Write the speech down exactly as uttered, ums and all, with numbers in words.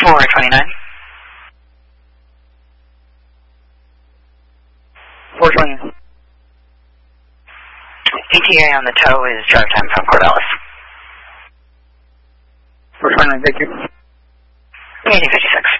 four twenty-nine. four twenty-nine. E T A on the tow is drive time from Corvallis. four twenty-nine, thank you. eighty fifty-six.